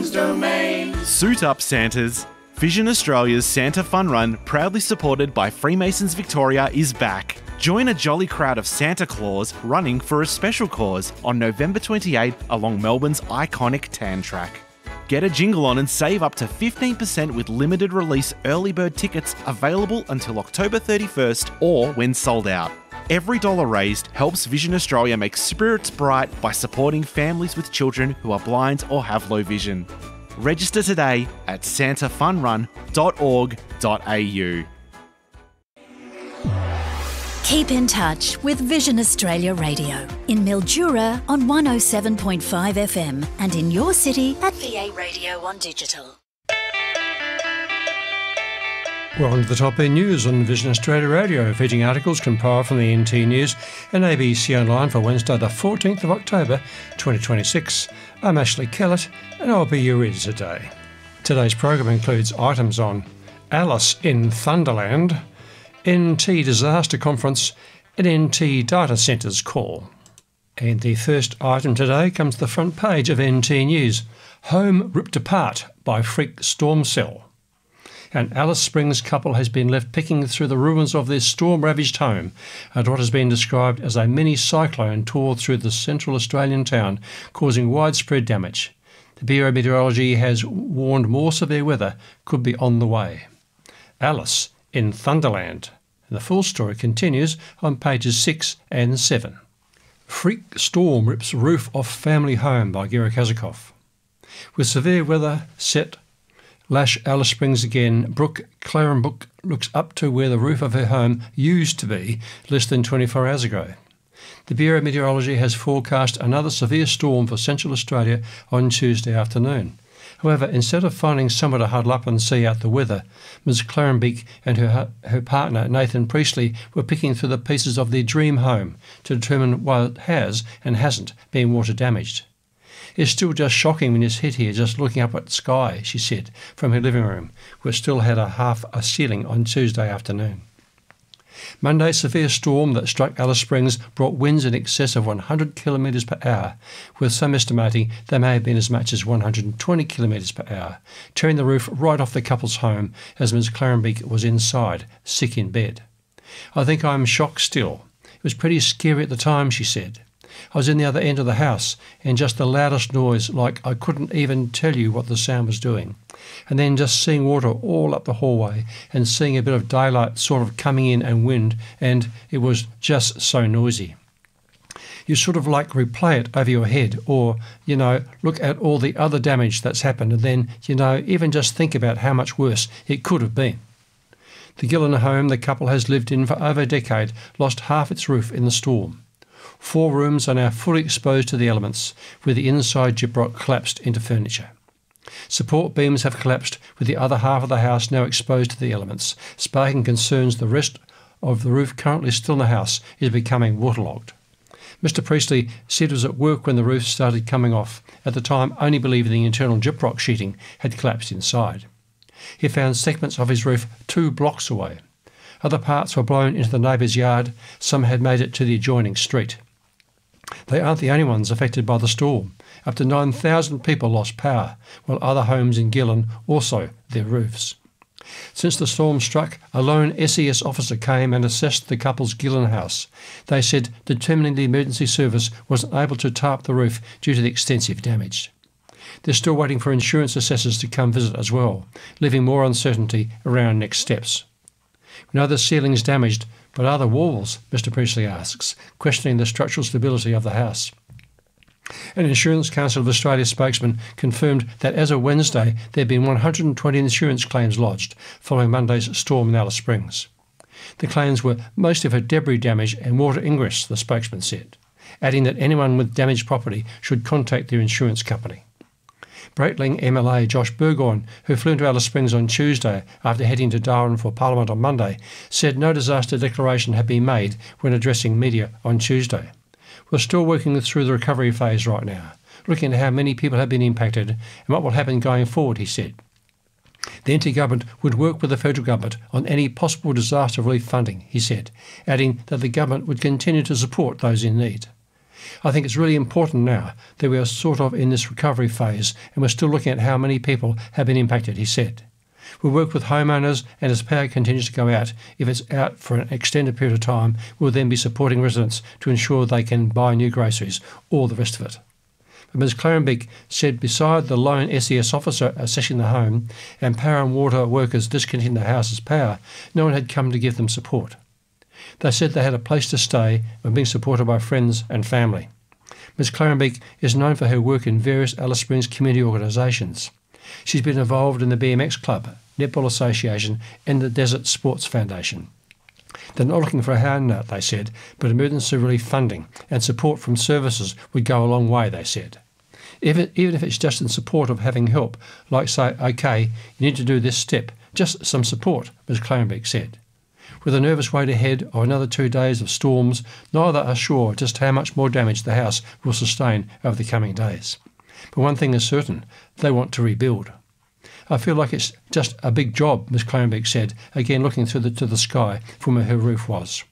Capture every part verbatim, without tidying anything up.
King's Domain. Suit up, Santas. Vision Australia's Santa Fun Run, proudly supported by Freemasons Victoria, is back. Join a jolly crowd of Santa Claus running for a special cause on November twenty-eighth along Melbourne's iconic Tan Track. Get a jingle on and save up to fifteen percent with limited release early bird tickets available until October thirty-first or when sold out. Every dollar raised helps Vision Australia make spirits bright by supporting families with children who are blind or have low vision. Register today at santa fun run dot org dot a u. Keep in touch with Vision Australia Radio in Mildura on one oh seven point five F M and in your city at V A Radio on digital. Well, on to the top end news on Vision Australia Radio, featuring articles compiled from the N T News and A B C Online for Wednesday the fourteenth of October twenty twenty-six. I'm Ashley Kellett and I'll be your reader today. Today's program includes items on Alice in Thunderland, N T Disaster Conference and N T Data Centres Call. And the first item today comes to the front page of N T News. Home ripped apart by freak storm cell. An Alice Springs couple has been left picking through the ruins of their storm-ravaged home at what has been described as a mini cyclone tore through the central Australian town, causing widespread damage. The Bureau of Meteorology has warned more severe weather could be on the way. Alice in Thunderland. And the full story continues on pages six and seven. Freak storm rips roof off family home by Gera Kazakov. With severe weather set lash Alice Springs again, Brooke Clarenbrook looks up to where the roof of her home used to be less than twenty-four hours ago. The Bureau of Meteorology has forecast another severe storm for Central Australia on Tuesday afternoon. However, instead of finding somewhere to huddle up and see out the weather, Miz Clarenbeek and her, her partner Nathan Priestley were picking through the pieces of their dream home to determine why it has and hasn't been water damaged. It's still just shocking when you sit here just looking up at the sky, she said, from her living room, which still had a half a ceiling on Tuesday afternoon. Monday's severe storm that struck Alice Springs brought winds in excess of one hundred kilometres per hour, with some estimating they may have been as much as one hundred twenty kilometres per hour, tearing the roof right off the couple's home as Miz Clarenbeek was inside, sick in bed. I think I'm shocked still. It was pretty scary at the time, she said. I was in the other end of the house, and just the loudest noise, like I couldn't even tell you what the sound was doing. And then just seeing water all up the hallway, and seeing a bit of daylight sort of coming in and wind, and it was just so noisy. You sort of like replay it over your head, or, you know, look at all the other damage that's happened, and then, you know, even just think about how much worse it could have been. The Gillen home the couple has lived in for over a decade lost half its roof in the storm. Four rooms are now fully exposed to the elements, where the inside gyprock collapsed into furniture. Support beams have collapsed, with the other half of the house now exposed to the elements, sparking concerns the rest of the roof currently still in the house is becoming waterlogged. Mister Priestley said he was at work when the roof started coming off, at the time only believing the internal gyprock sheeting had collapsed inside. He found segments of his roof two blocks away. Other parts were blown into the neighbour's yard, some had made it to the adjoining street. They aren't the only ones affected by the storm. Up to nine thousand people lost power, while other homes in Gillen also their roofs. Since the storm struck, a lone S E S officer came and assessed the couple's Gillen house. They said determining the emergency service wasn't able to tarp the roof due to the extensive damage. They're still waiting for insurance assessors to come visit as well, leaving more uncertainty around next steps. We know the ceiling's damaged, but are the walls? Mister Priestley asks, questioning the structural stability of the house. An Insurance Council of Australia spokesman confirmed that as of Wednesday there had been one hundred twenty insurance claims lodged following Monday's storm in Alice Springs. The claims were mostly for debris damage and water ingress, the spokesman said, adding that anyone with damaged property should contact their insurance company. Breitling M L A Josh Burgoyne, who flew into Alice Springs on Tuesday after heading to Darwin for Parliament on Monday, said no disaster declaration had been made when addressing media on Tuesday. We're still working through the recovery phase right now, looking at how many people have been impacted and what will happen going forward, he said. The N T government would work with the federal government on any possible disaster relief funding, he said, adding that the government would continue to support those in need. I think it's really important now that we are sort of in this recovery phase and we're still looking at how many people have been impacted, he said. We work with homeowners, and as power continues to go out, if it's out for an extended period of time, we'll then be supporting residents to ensure they can buy new groceries, all the rest of it. But Miz Clarenbeek said beside the lone S E S officer assessing the home and power and water workers disconnecting the house's power, no one had come to give them support. They said they had a place to stay and were being supported by friends and family. Miz Clarenbeek is known for her work in various Alice Springs community organisations. She's been involved in the B M X Club, Netball Association and the Desert Sports Foundation. They're not looking for a handout, they said, but emergency relief funding and support from services would go a long way, they said. If it, even if it's just in support of having help, like say, OK, you need to do this step, just some support, Miz Clarenbeek said. With a nervous wait ahead of another two days of storms, neither are sure just how much more damage the house will sustain over the coming days. But one thing is certain, they want to rebuild. I feel like it's just a big job, Miz Clarenbeek said, again looking through the, to the sky from where her roof was.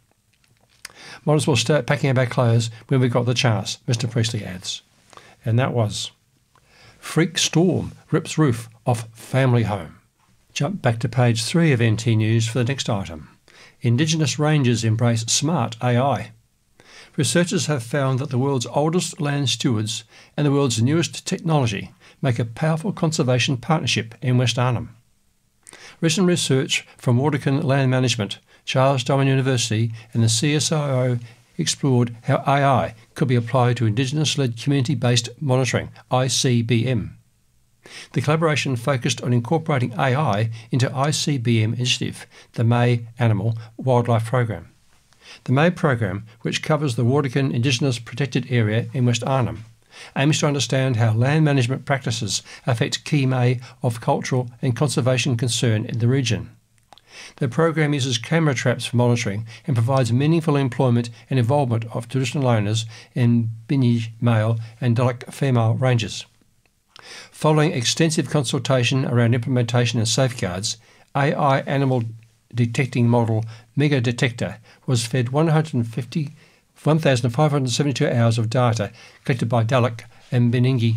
Might as well start packing up our clothes when we've got the chance, Mister Priestley adds. And that was Freak Storm rips roof off family home. Jump back to page three of N T News for the next item. Indigenous rangers embrace smart A I. Researchers have found that the world's oldest land stewards and the world's newest technology make a powerful conservation partnership in West Arnhem. Recent research from Wardakan Land Management, Charles Darwin University and the C S I O explored how A I could be applied to Indigenous-led community-based monitoring, I C B M. The collaboration focused on incorporating A I into I C B M initiative, the May Animal Wildlife Program. The May program, which covers the Wardakan Indigenous Protected Area in West Arnhem, aims to understand how land management practices affect key May of cultural and conservation concern in the region. The program uses camera traps for monitoring and provides meaningful employment and involvement of traditional owners in Binji male and Dalek female ranges. Following extensive consultation around implementation and safeguards, A I animal detecting model Mega Detector was fed one hundred fifty, one thousand five hundred seventy-two hours of data collected by Dalek and Beningi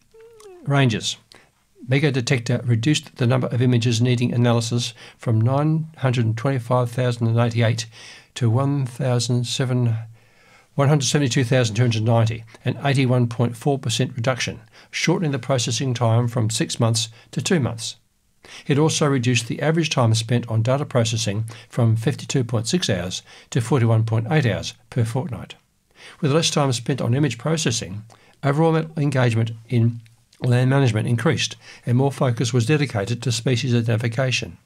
ranges. Mega Detector reduced the number of images needing analysis from nine hundred twenty-five thousand eighty-eight to one hundred seventy-two thousand two hundred ninety, an eighty-one point four percent reduction, shortening the processing time from six months to two months. It also reduced the average time spent on data processing from fifty-two point six hours to forty-one point eight hours per fortnight. With less time spent on image processing, overall engagement in land management increased and more focus was dedicated to species identification.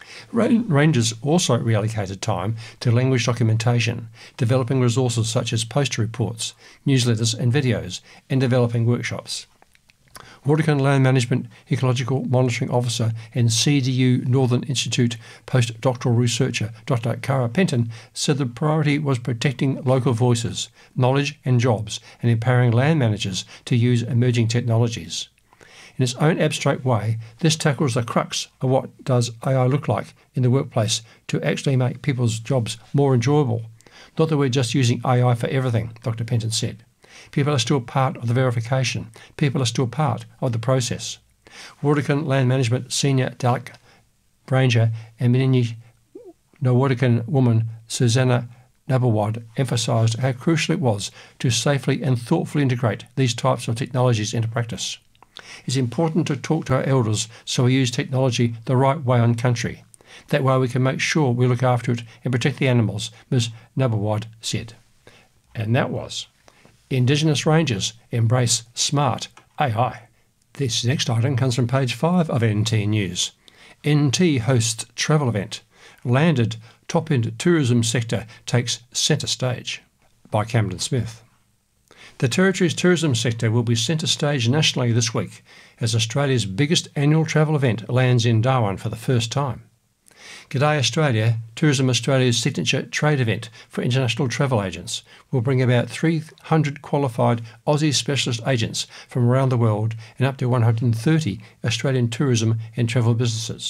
Rangers also reallocated time to language documentation, developing resources such as poster reports, newsletters and videos, and developing workshops. Wardakan Land Management Ecological Monitoring Officer and C D U Northern Institute postdoctoral researcher Doctor Cara Penton said the priority was protecting local voices, knowledge and jobs, and empowering land managers to use emerging technologies. In its own abstract way, this tackles the crux of what does A I look like in the workplace to actually make people's jobs more enjoyable. Not that we're just using A I for everything, Doctor Penton said. People are still part of the verification. People are still part of the process. Wardakan Land Management Senior Dalek Ranger and Mininyi Wardakan woman Susanna Nabawad emphasised how crucial it was to safely and thoughtfully integrate these types of technologies into practice. It's important to talk to our elders so we use technology the right way on country. That way we can make sure we look after it and protect the animals, Miz Nabawad said. And that was Indigenous Rangers Embrace Smart A I. This next item comes from page five of N T News. N T hosts travel event. Landed top-end tourism sector takes centre stage. By Camden Smith. The Territory's tourism sector will be centre stage nationally this week as Australia's biggest annual travel event lands in Darwin for the first time. G'day Australia, Tourism Australia's signature trade event for international travel agents, will bring about three hundred qualified Aussie specialist agents from around the world and up to one hundred thirty Australian tourism and travel businesses.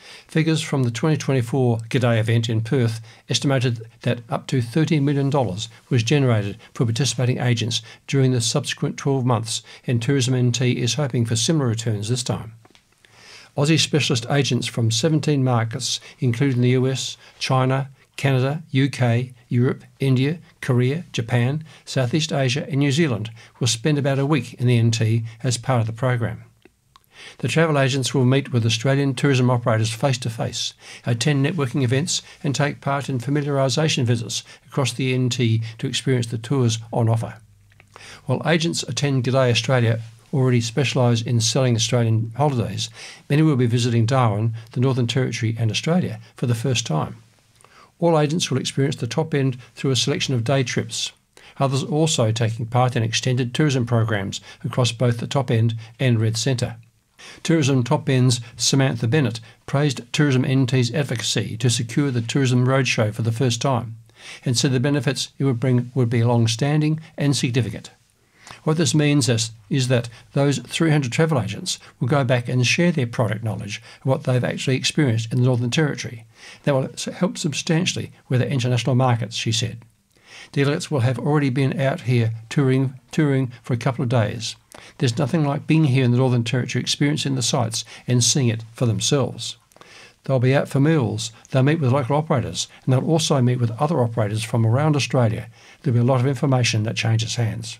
Figures from the twenty twenty-four G'day event in Perth estimated that up to thirty million dollars was generated for participating agents during the subsequent twelve months, and Tourism N T is hoping for similar returns this time. Aussie specialist agents from seventeen markets, including the U S, China, Canada, U K, Europe, India, Korea, Japan, Southeast Asia and New Zealand, will spend about a week in the N T as part of the program. The travel agents will meet with Australian tourism operators face-to-face, attend networking events and take part in familiarisation visits across the N T to experience the tours on offer. While agents attend G'day Australia already specialise in selling Australian holidays, many will be visiting Darwin, the Northern Territory and Australia for the first time. All agents will experience the top end through a selection of day trips. Others also taking part in extended tourism programs across both the top end and Red Centre. Tourism Top End's Samantha Bennett praised Tourism N T's advocacy to secure the Tourism Roadshow for the first time and said the benefits it would bring would be long-standing and significant. What this means is, is that those three hundred travel agents will go back and share their product knowledge of what they've actually experienced in the Northern Territory. That will help substantially with their international markets, she said. Delegates will have already been out here touring, touring for a couple of days. There's nothing like being here in the Northern Territory, experiencing the sights and seeing it for themselves. They'll be out for meals, they'll meet with local operators, and they'll also meet with other operators from around Australia. There'll be a lot of information that changes hands.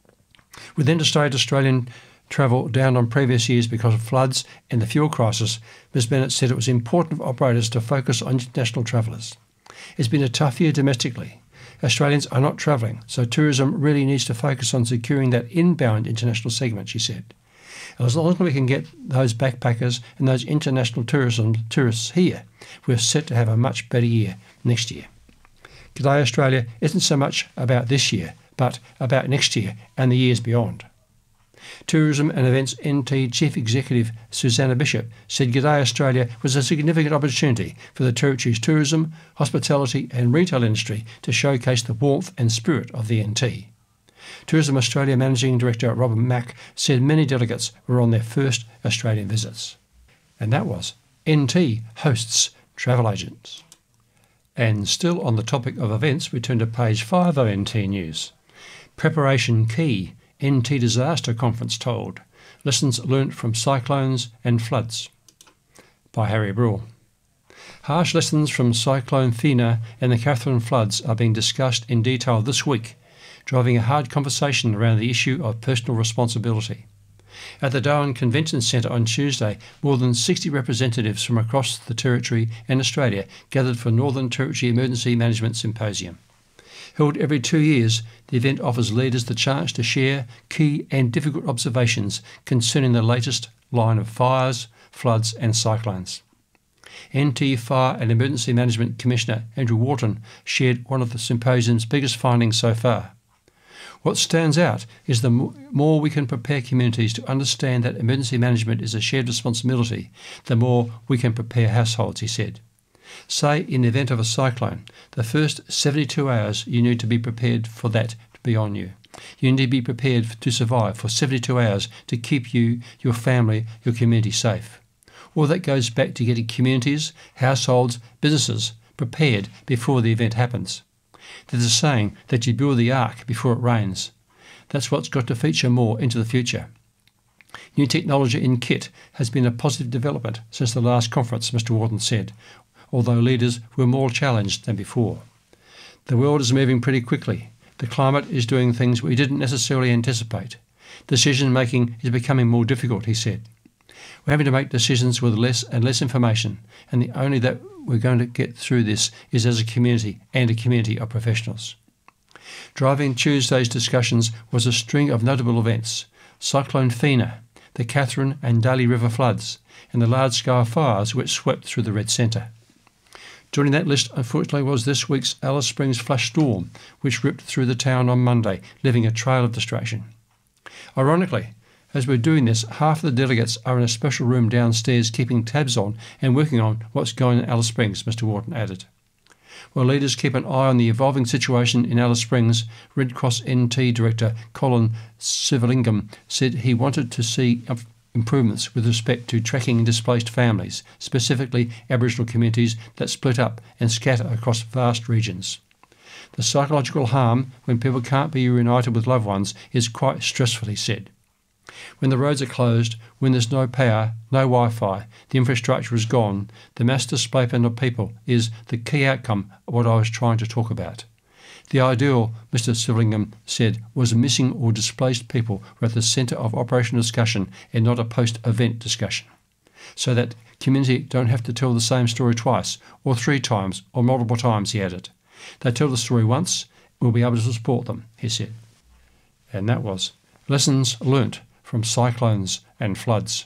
With interstate Australian travel down on previous years because of floods and the fuel crisis, Miz Bennett said it was important for operators to focus on international travellers. It's been a tough year domestically. Australians are not travelling, so tourism really needs to focus on securing that inbound international segment, she said. As long as we can get those backpackers and those international tourism tourists here, we're set to have a much better year next year. G'day Australia isn't so much about this year, but about next year and the years beyond. Tourism and Events N T Chief Executive Susanna Bishop said G'day Australia was a significant opportunity for the Territory's tourism, hospitality and retail industry to showcase the warmth and spirit of the N T. Tourism Australia Managing Director Robin Mack said many delegates were on their first Australian visits. And that was N T hosts travel agents. And still on the topic of events, we turn to page five of N T News. Preparation key, N T Disaster Conference told. Lessons learnt from cyclones and floods. By Harry Brule. Harsh lessons from Cyclone Fina and the Katherine floods are being discussed in detail this week, driving a hard conversation around the issue of personal responsibility. At the Darwin Convention Centre on Tuesday, more than sixty representatives from across the Territory and Australia gathered for Northern Territory Emergency Management Symposium. Held every two years, the event offers leaders the chance to share key and difficult observations concerning the latest line of fires, floods and cyclones. N T Fire and Emergency Management Commissioner Andrew Wharton shared one of the symposium's biggest findings so far. What stands out is the more we can prepare communities to understand that emergency management is a shared responsibility, the more we can prepare households, he said. Say, in the event of a cyclone, the first seventy-two hours you need to be prepared for that to be on you. You need to be prepared to survive for seventy-two hours to keep you, your family, your community safe. All that goes back to getting communities, households, businesses prepared before the event happens. There's a saying that you build the ark before it rains. That's what's got to feature more into the future. New technology in kit has been a positive development since the last conference, Mister Wharton said, although leaders were more challenged than before. The world is moving pretty quickly. The climate is doing things we didn't necessarily anticipate. Decision making is becoming more difficult, he said. We're having to make decisions with less and less information, and the only that we're going to get through this is as a community and a community of professionals. Driving Tuesday's discussions was a string of notable events: Cyclone Fina, the Katherine and Daly River floods, and the large-scale fires which swept through the Red Centre. Joining that list, unfortunately, was this week's Alice Springs flash storm, which ripped through the town on Monday, leaving a trail of destruction. Ironically, as we're doing this, half of the delegates are in a special room downstairs keeping tabs on and working on what's going on in Alice Springs, Mister Wharton added. While leaders keep an eye on the evolving situation in Alice Springs, Red Cross N T Director Colin Sivalingam said he wanted to see improvements with respect to tracking displaced families, specifically Aboriginal communities that split up and scatter across vast regions. The psychological harm when people can't be reunited with loved ones is quite stressful, he said. When the roads are closed, when there's no power, no Wi-Fi, the infrastructure is gone, the mass displacement of people is the key outcome of what I was trying to talk about. The ideal, Mister Silverlingham said, was missing or displaced people were at the centre of operational discussion and not a post-event discussion, so that community don't have to tell the same story twice, or three times, or multiple times, he added. They tell the story once, we'll be able to support them, he said. And that was Lessons Learnt from Cyclones and Floods.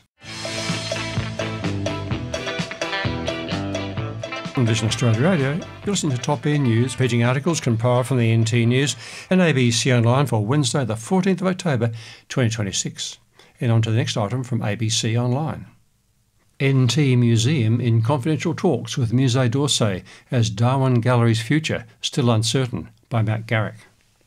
On Vision Australia Radio, you're listening to Top Air News, featuring articles compiled from the N T News and A B C Online for Wednesday the fourteenth of October twenty twenty-six. And on to the next item from A B C Online. N T Museum in confidential talks with Musée d'Orsay as Darwin Gallery's future still uncertain, by Matt Garrick.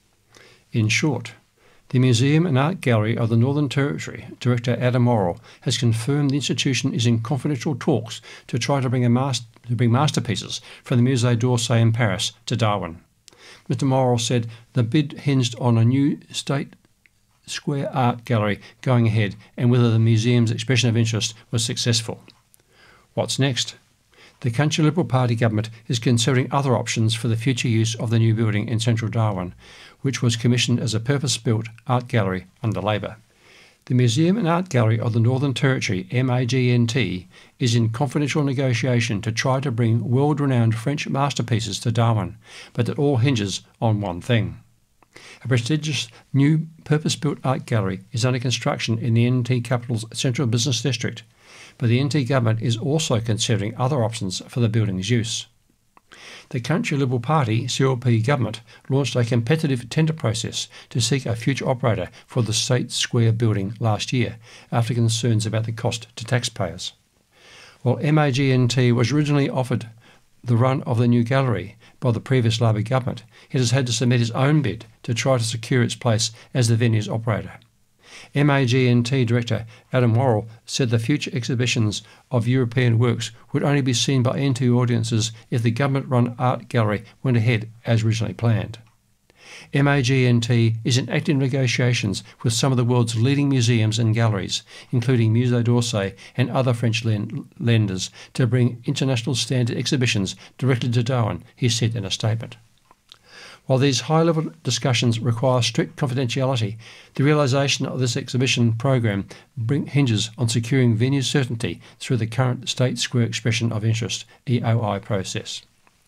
In short, the Museum and Art Gallery of the Northern Territory, Director Adam Morrill, has confirmed the institution is in confidential talks to try to bring, a mas- to bring masterpieces from the Musée d'Orsay in Paris to Darwin. Mister Morrill said the bid hinged on a new State Square Art Gallery going ahead and whether the museum's expression of interest was successful. What's next? The Country Liberal Party government is considering other options for the future use of the new building in central Darwin, which was commissioned as a purpose-built art gallery under Labor. The Museum and Art Gallery of the Northern Territory, M A G N T, is in confidential negotiation to try to bring world-renowned French masterpieces to Darwin, but it all hinges on one thing. A prestigious new purpose-built art gallery is under construction in the N T capital's central business district, but the N T government is also considering other options for the building's use. The Country Liberal Party, C L P government, launched a competitive tender process to seek a future operator for the State Square building last year, after concerns about the cost to taxpayers. While M A G N T was originally offered the run of the new gallery by the previous Labor government, it has had to submit its own bid to try to secure its place as the venue's operator. M A G N T Director Adam Morrill said the future exhibitions of European works would only be seen by N T audiences if the government-run art gallery went ahead as originally planned. M A G N T is in active negotiations with some of the world's leading museums and galleries, including Musée d'Orsay and other French lenders, to bring international standard exhibitions directly to Darwin, he said in a statement. While these high-level discussions require strict confidentiality, the realisation of this exhibition program bring, hinges on securing venue certainty through the current State Square Expression of Interest E O I process.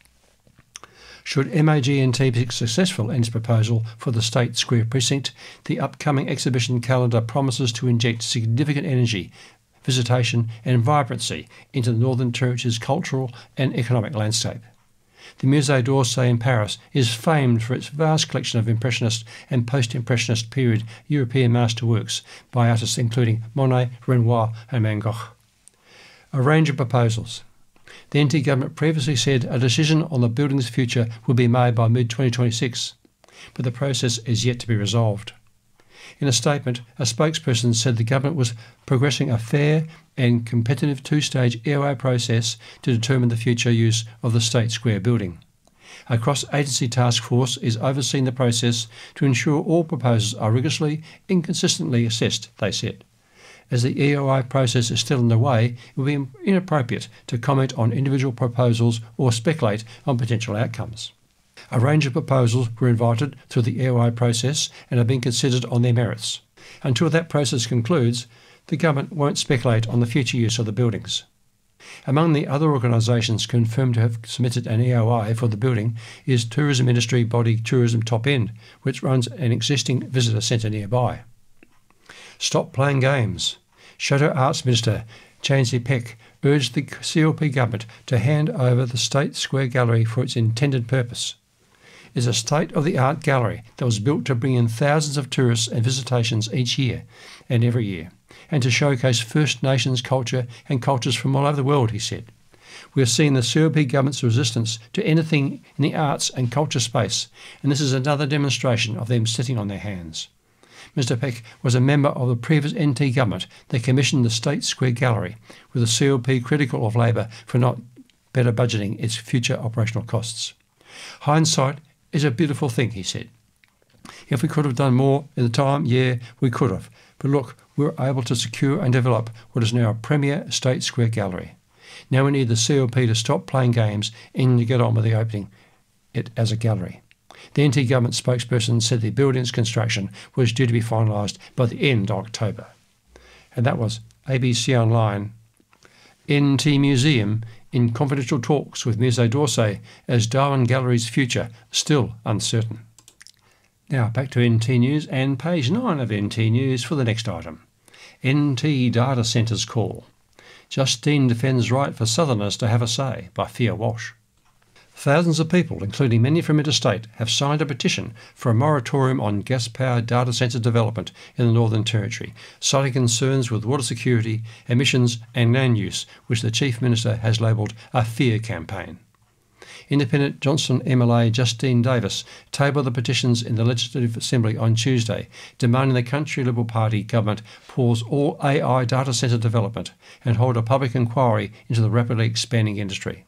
Should M A G N T be successful in its proposal for the State Square precinct, the upcoming exhibition calendar promises to inject significant energy, visitation and vibrancy into the Northern Territory's cultural and economic landscape. The Musée d'Orsay in Paris is famed for its vast collection of Impressionist and post-Impressionist period European masterworks by artists including Monet, Renoir and Van Gogh. A range of proposals. The N T government previously said a decision on the building's future would be made by mid twenty twenty-six, but the process is yet to be resolved. In a statement, a spokesperson said the government was progressing a fair and competitive two-stage E O I process to determine the future use of the State Square building. A cross-agency task force is overseeing the process to ensure all proposals are rigorously and consistently assessed, they said. As the E O I process is still underway, it would be inappropriate to comment on individual proposals or speculate on potential outcomes. A range of proposals were invited through the E O I process and are being considered on their merits. Until that process concludes, the government won't speculate on the future use of the buildings. Among the other organisations confirmed to have submitted an E O I for the building is tourism industry body Tourism Top End, which runs an existing visitor centre nearby. Stop playing games. Shadow Arts Minister Chansey Peck urged the C L P government to hand over the State Square Gallery for its intended purpose. It is a state-of-the-art gallery that was built to bring in thousands of tourists and visitations each year and every year, and to showcase First Nations culture and cultures from all over the world, he said. We have seen the C L P government's resistance to anything in the arts and culture space, and this is another demonstration of them sitting on their hands. Mister Peck was a member of the previous N T government that commissioned the State Square Gallery, with the C L P critical of Labor for not better budgeting its future operational costs. Hindsight is a beautiful thing, he said. If we could have done more in the time, yeah, we could have. But look, we were able to secure and develop what is now a premier State Square Gallery. Now we need the C L P to stop playing games and to get on with the opening it as a gallery. The N T government spokesperson said the building's construction was due to be finalised by the end of October. And that was A B C Online. N T Museum in confidential talks with Musée d'Orsay as Darwin Gallery's future still uncertain. Now back to N T News and page nine of N T News for the next item. N T Data Centres call. Justine defends right for Southerners to have a say by Fia Walsh. Thousands of people, including many from interstate, have signed a petition for a moratorium on gas-powered data centre development in the Northern Territory, citing concerns with water security, emissions and land use, which the Chief Minister has labelled a fear campaign. Independent Johnson M L A Justine Davis tabled the petitions in the Legislative Assembly on Tuesday, demanding the Country Liberal Party government pause all A I data centre development and hold a public inquiry into the rapidly expanding industry.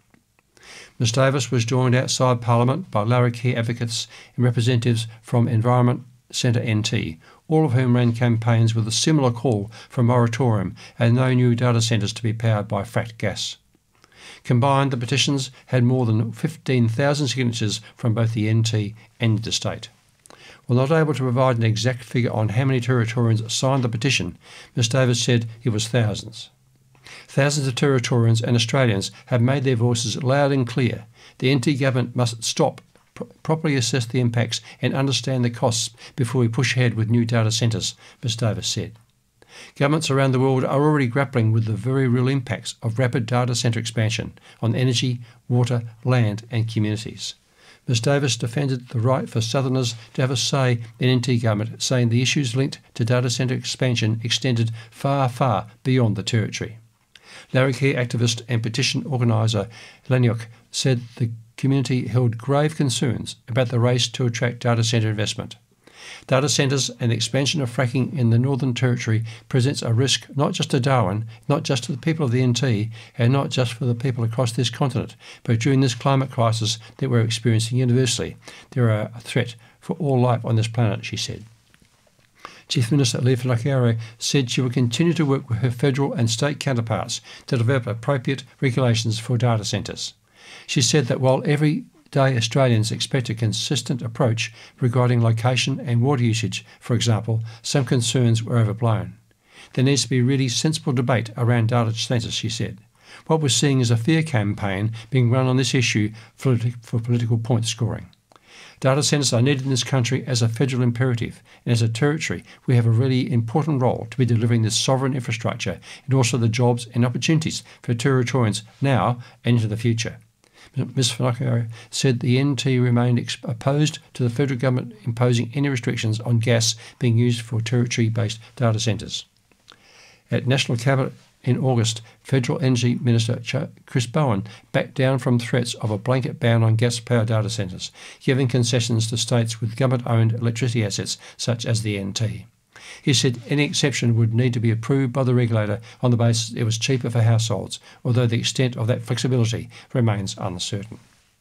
Miz Davis was joined outside Parliament by Larrakia advocates and representatives from Environment Centre N T, all of whom ran campaigns with a similar call for a moratorium and no new data centres to be powered by fracked gas. Combined, the petitions had more than fifteen thousand signatures from both the N T and the state. While not able to provide an exact figure on how many Territorians signed the petition, Miz Davis said it was thousands. Thousands of Territorians and Australians have made their voices loud and clear. The N T government must stop, pr- properly assess the impacts and understand the costs before we push ahead with new data centres, Miz Davis said. Governments around the world are already grappling with the very real impacts of rapid data centre expansion on energy, water, land and communities. Miz Davis defended the right for Southerners to have a say in N T government, saying the issues linked to data centre expansion extended far, far beyond the Territory. Larrakia activist and petition organiser Lanyok said the community held grave concerns about the race to attract data centre investment. Data centres and the expansion of fracking in the Northern Territory presents a risk not just to Darwin, not just to the people of the N T, and not just for the people across this continent, but during this climate crisis that we're experiencing universally. There are a threat for all life on this planet, she said. Chief Minister Leif Lacare said she will continue to work with her federal and state counterparts to develop appropriate regulations for data centres. She said that while everyday Australians expect a consistent approach regarding location and water usage, for example, some concerns were overblown. There needs to be really sensible debate around data centres, she said. What we're seeing is a fear campaign being run on this issue for, for political point scoring. Data centres are needed in this country as a federal imperative, and as a territory we have a really important role to be delivering this sovereign infrastructure and also the jobs and opportunities for Territorians now and into the future. Miz Finocchiaro said the N T remained ex- opposed to the federal government imposing any restrictions on gas being used for territory-based data centres. At National Cabinet in August, Federal Energy Minister Chris Bowen backed down from threats of a blanket ban on gas-powered data centres, giving concessions to states with government-owned electricity assets such as the N T. He said any exception would need to be approved by the regulator on the basis it was cheaper for households, although the extent of that flexibility remains uncertain.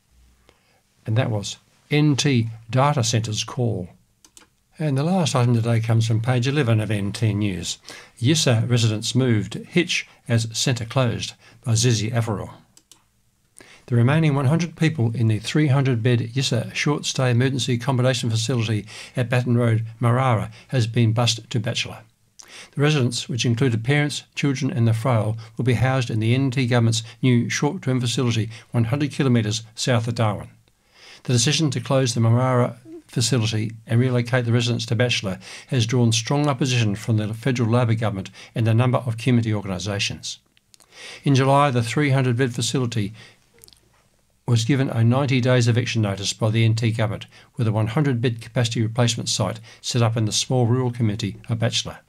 And that was N T Data Centres call. And the last item today comes from page eleven of N T News. Yissa residents moved, hitch as centre closed, by Zizi Averell. The remaining one hundred people in the three hundred bed Yissa short-stay emergency accommodation facility at Baton Road, Marara, has been bussed to Batchelor. The residents, which included parents, children and the frail, will be housed in the N T government's new short-term facility one hundred kilometres south of Darwin. The decision to close the Marara facility and relocate the residents to Batchelor has drawn strong opposition from the federal Labor government and a number of community organisations. In July, the three hundred bed facility was given a ninety days eviction notice by the N T government, with a one hundred bed capacity replacement site set up in the small rural community of Batchelor.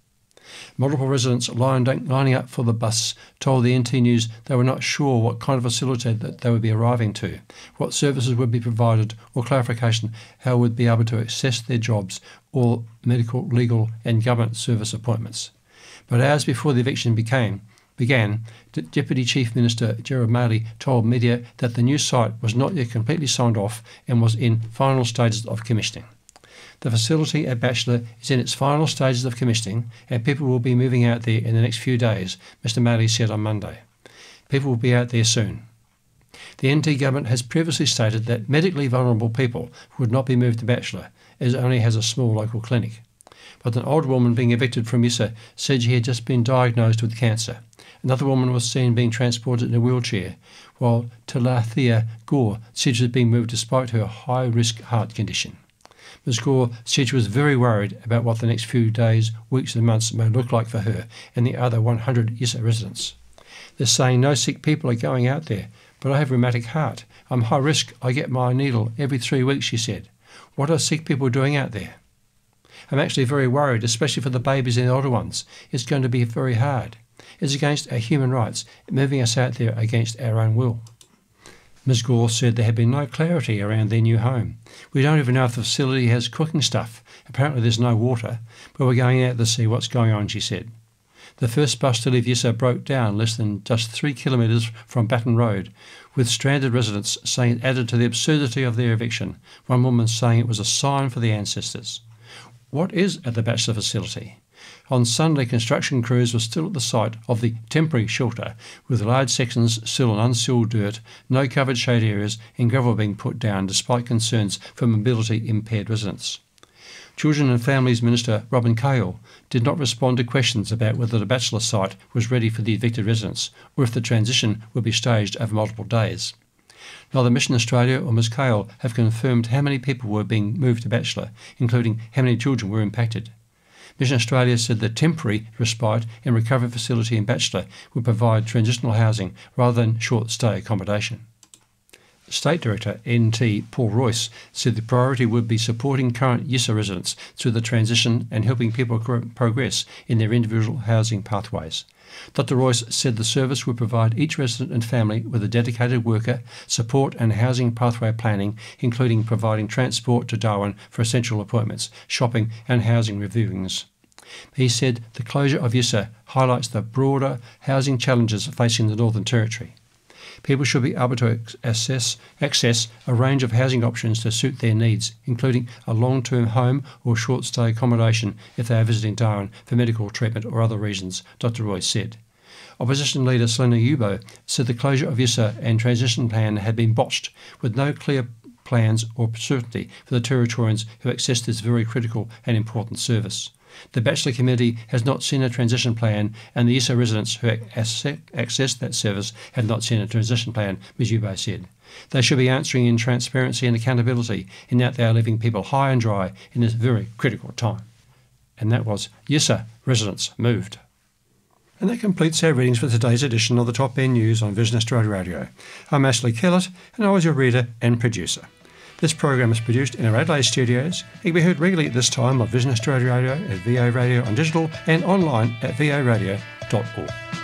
Multiple residents lined, lining up for the bus told the N T News they were not sure what kind of facility that they would be arriving to, what services would be provided, or clarification how would be able to access their jobs or medical, legal and government service appointments. But hours before the eviction became, began, D- Deputy Chief Minister Gerard Maley told media that the new site was not yet completely signed off and was in final stages of commissioning. The facility at Batchelor is in its final stages of commissioning and people will be moving out there in the next few days, Mister Maley said on Monday. People will be out there soon. The N T government has previously stated that medically vulnerable people would not be moved to Batchelor, as it only has a small local clinic. But an older woman being evicted from Yissa said she had just been diagnosed with cancer. Another woman was seen being transported in a wheelchair, while Talathea Gore said she was being moved despite her high-risk heart condition. Miz Gore said she was very worried about what the next few days, weeks and months may look like for her and the other one hundred Yissa residents. They're saying no sick people are going out there, but I have rheumatic heart. I'm high risk. I get my needle every three weeks, she said. What are sick people doing out there? I'm actually very worried, especially for the babies and the older ones. It's going to be very hard. It's against our human rights, moving us out there against our own will. Miz Gore said there had been no clarity around their new home. We don't even know if the facility has cooking stuff. Apparently there's no water, but we're going out to see what's going on, she said. The first bus to leave Yissa broke down less than just three kilometres from Baton Road, with stranded residents saying it added to the absurdity of their eviction, one woman saying it was a sign for the ancestors. What is at the Batchelor facility? On Sunday, construction crews were still at the site of the temporary shelter, with large sections still on unsealed dirt, no covered shade areas and gravel being put down despite concerns for mobility-impaired residents. Children and Families Minister Robin Cahill did not respond to questions about whether the Batchelor site was ready for the evicted residents or if the transition would be staged over multiple days. Neither Mission Australia or Miz Cahill have confirmed how many people were being moved to Batchelor, including how many children were impacted. Mission Australia said the temporary respite and recovery facility in Batchelor would provide transitional housing rather than short-stay accommodation. State Director N T Paul Royce said the priority would be supporting current Yissa residents through the transition and helping people progress in their individual housing pathways. Doctor Royce said the service would provide each resident and family with a dedicated worker, support and housing pathway planning, including providing transport to Darwin for essential appointments, shopping and housing reviewings. He said the closure of Yissa highlights the broader housing challenges facing the Northern Territory. People should be able to access, access a range of housing options to suit their needs, including a long-term home or short-stay accommodation if they are visiting Darwin for medical treatment or other reasons, Doctor Royce said. Opposition leader Selena Yubo said the closure of Yissa and transition plan had been botched, with no clear plans or certainty for the Territorians who access this very critical and important service. The Batchelor community has not seen a transition plan, and the Yissa residents who access that service have not seen a transition plan, Miz Yubo said. They should be answering in transparency and accountability, in that they are leaving people high and dry in this very critical time. And that was Yissa residents moved. And that completes our readings for today's edition of the Top End News on Vision Australia Radio. I'm Ashley Kellett, and I was your reader and producer. This program is produced in our Adelaide studios. It can be heard regularly at this time on Vision Australia Radio, at V O Radio on digital, and online at v o radio dot org.